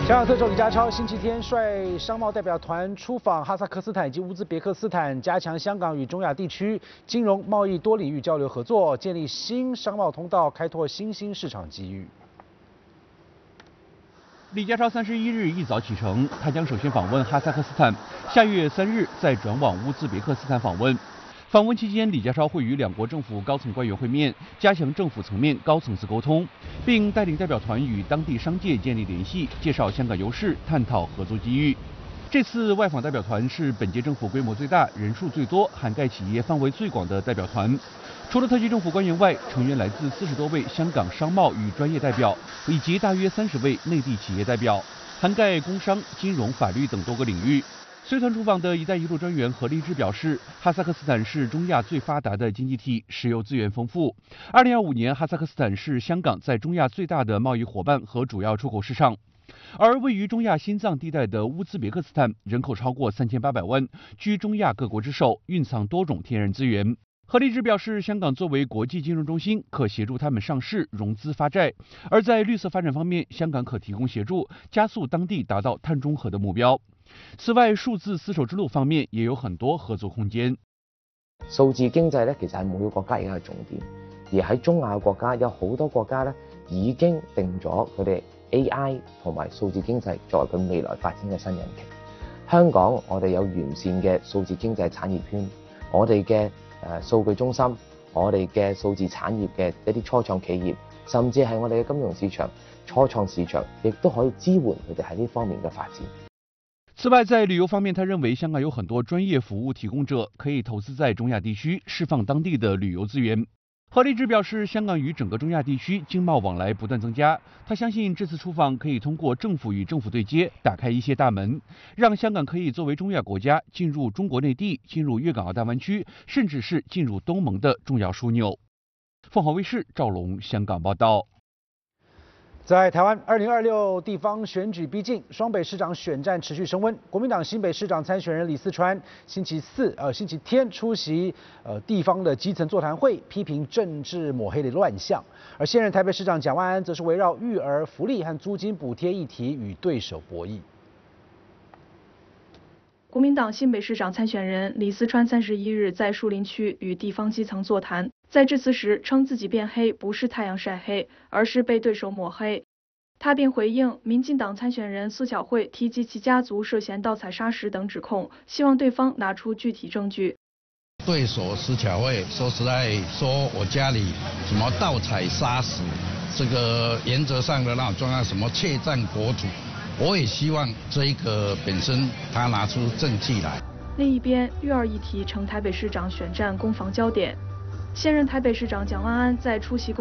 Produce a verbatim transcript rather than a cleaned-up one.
香港特首李家超星期天率商贸代表团出访哈萨克斯坦以及乌兹别克斯坦，加强香港与中亚地区金融、贸易多领域交流合作，建立新商贸通道，开拓新兴市场机遇。 李家超三十一日一早启程，他将首先访问哈萨克斯坦，下月三日再转往乌兹别克斯坦访问。访问期间，李家超会与两国政府高层官员会面，加强政府层面高层次沟通，并带领代表团与当地商界建立联系，介绍香港优势，探讨合作机遇。这次外访代表团是本届政府规模最大、人数最多、涵盖企业范围最广的代表团。除了特区政府官员外，成员来自四十多位香港商贸与专业代表，以及大约三十位内地企业代表，涵盖工商、金融、法律等多个领域。随团出访的“一带一路”专员何立芝表示，哈萨克斯坦是中亚最发达的经济体，石油资源丰富。二零二五年，哈萨克斯坦是香港在中亚最大的贸易伙伴和主要出口市场。而位于中亚心脏地带的乌兹别克斯坦，人口超过三千八百万，居中亚各国之首，蕴藏多种天然资源。何立芝表示，香港作为国际金融中心，可协助他们上市、融资发债；而在绿色发展方面，香港可提供协助，加速当地达到碳中和的目標。此外，數字絲綢之路方面也有很多合作空間。 數字經濟咧，其實係每個國家而家嘅重點，而喺中亞嘅國家有好多國家咧已經定咗佢哋 A I 同埋數字經濟作為佢未來發展嘅新引擎。香港我哋有完善嘅數字經濟產業圈，我哋嘅誒數據中心，我哋嘅數字產業嘅一啲初創企業，甚至係我哋嘅金融市場、初創市場，亦都可以支援佢哋喺呢方面嘅發展。 此外，在旅游方面，他认为香港有很多专业服务提供者，可以投资在中亚地区，释放当地的旅游资源。何立芝表示，香港与整个中亚地区经贸往来不断增加，他相信这次出访可以通过政府与政府对接，打开一些大门，让香港可以作为中亚国家进入中国内地、进入粤港澳大湾区，甚至是进入东盟的重要枢纽。凤凰卫视赵龙香港报道。 在台湾，二零二六地方选举逼近，双北市长选战持续升温。国民党新北市长参选人李四川星期四、呃星期天出席呃地方的基层座谈会，批评政治抹黑的乱象。而现任台北市长蒋万安则是围绕育儿福利和租金补贴议题与对手博弈。 国民党新北市长参选人李四川三十一日在树林区与地方基层座谈，在致辞时称自己变黑不是太阳晒黑，而是被对手抹黑。他便回应民进党参选人苏巧慧提及其家族涉嫌盗采砂石等指控，希望对方拿出具体证据。 对手苏巧慧说实在说我家里什么盗采砂石，这个原则上的那种状况，什么窃占国土。我也希望这一个本身他拿出证据来。 另一边，育儿议题成台北市长选战攻防焦点。现任台北市长蒋万安在出席